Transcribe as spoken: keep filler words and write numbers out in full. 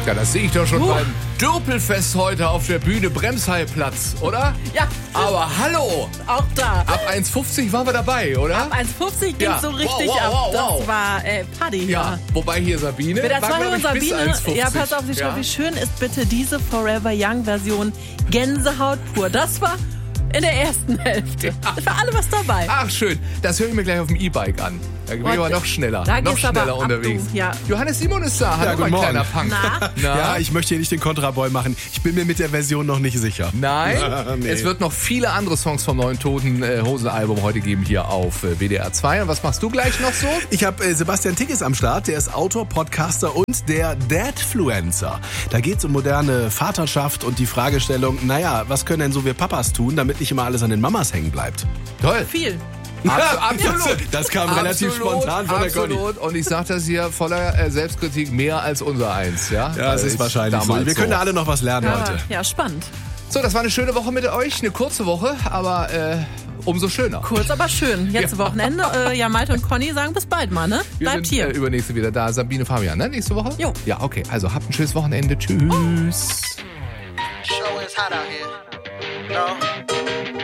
Franziska, das sehe ich doch schon Uh. beim Dürpelfest heute auf der Bühne Bremsheilplatz, oder? Ja. Aber hallo! Auch da. Ab eins fünfzig waren wir dabei, oder? Ab eins fünfzig ging Ja. so richtig Wow, wow, ab. wow, wow. Das war äh, Party hier. Ja, wobei hier Sabine Mit der war, glaub zweiten ich, Sabine. bis eins fünfzig. Ja, pass auf, sie Ja. schreibt, wie schön ist bitte diese Forever Young Version Gänsehaut pur. Das war in der ersten Hälfte. Es war alle was dabei. Ach schön, das höre ich mir gleich auf dem E-Bike an. Da bin ich aber noch schneller, Da noch gehst aber schneller ab, unterwegs. du. Ja. Johannes Simon ist da, hallo guten mein Morgen. kleiner Punk. Na? Na? Ja, ich möchte hier nicht den Kontraboy machen. Ich bin mir mit der Version noch nicht sicher. Nein, Nee. es wird noch viele andere Songs vom neuen Toten äh, Hosen Album heute geben hier auf äh, W D R zwei. Und was machst du gleich noch so? Ich habe äh, Sebastian Tickes am Start, der ist Autor, Podcaster und der Dadfluencer. Da geht es um moderne Vaterschaft und die Fragestellung, naja, was können denn so wir Papas tun, damit nicht immer alles an den Mamas hängen bleibt? Toll. Viel. Abs- absolut. Das kam relativ Absolut, spontan von der Conny. absolut. Und ich sage das hier voller äh, Selbstkritik mehr als unser eins. Ja, Ja, das Weil ist ich wahrscheinlich so. damals Wir können da alle noch was lernen Ja, heute. ja, spannend. So, das war eine schöne Woche mit euch. Eine kurze Woche, aber äh, umso schöner. Kurz, aber schön. Jetzt Ja. Wochenende. Äh, ja, Malte und Conny sagen bis bald mal, ne? Wir Bleibt sind hier. Äh, übernächste wieder da. Sabine, Fabian, ne? Nächste Woche? Jo. Ja, okay. Also habt ein schönes Wochenende. Tschüss. Show is hot out here. No.